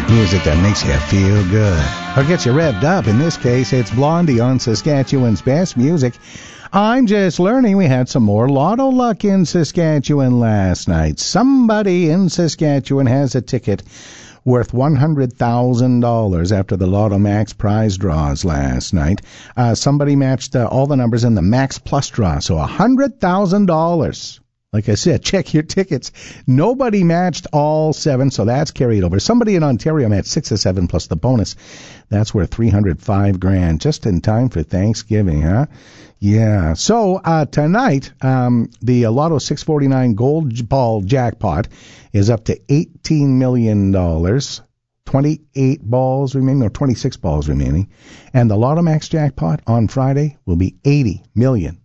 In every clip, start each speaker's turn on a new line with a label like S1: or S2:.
S1: Music that makes you feel good or gets you revved up. In this case, it's Blondie on Saskatchewan's Best Music. I'm just learning we had some more lotto luck in Saskatchewan last night. Somebody in Saskatchewan has a ticket worth $100,000 after the Lotto Max prize draws last night. Somebody matched all the numbers in the Max Plus draw, so $100,000. Like I said, check your tickets. Nobody matched all 7, so that's carried over. Somebody in Ontario matched 6 of 7 plus the bonus. That's worth $305,000, just in time for Thanksgiving, huh? Yeah. So tonight, the Lotto 649 Gold Ball jackpot is up to $18 million. 26 balls remaining. And the Lotto Max jackpot on Friday will be $80 million.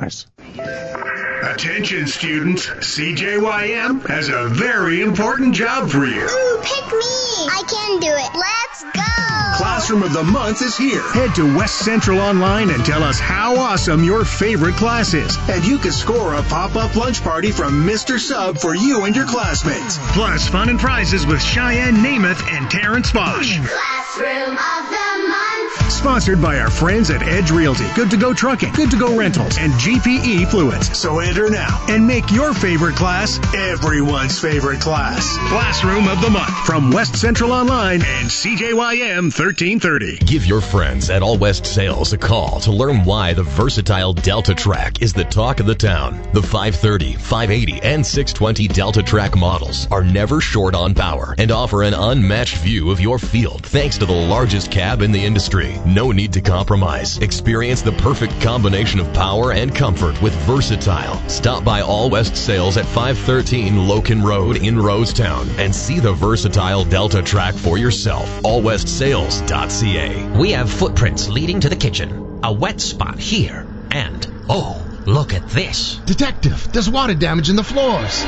S2: Attention students, CJYM has a very important job for you.
S3: Ooh, pick me! I can do it. Let's go!
S2: Classroom of the Month is here. Head to West Central Online and tell us how awesome your favorite class is. And you can score a pop-up lunch party from Mr. Sub for you and your classmates. Plus fun and prizes with Cheyenne Namath and Terrence Bosch.
S3: Classroom of the Month.
S2: Sponsored by our friends at Edge Realty, Good to Go Trucking, Good to Go Rentals, and GPE Fluids. So enter now and make your favorite class everyone's favorite class. Classroom of the Month from West Central Online and CJYM 1330.
S4: Give your friends at All West Sales a call to learn why the versatile Delta Track is the talk of the town. The 530, 580, and 620 Delta Track models are never short on power and offer an unmatched view of your field thanks to the largest cab in the industry. No need to compromise. Experience the perfect combination of power and comfort with Versatile. Stop by All West Sales at 513 Loken Road in Rosetown and see the versatile Delta Track for yourself. allwestsales.ca.
S5: We have footprints leading to the kitchen, a wet spot here, and, oh, look at this.
S6: Detective, there's water damage in the floors.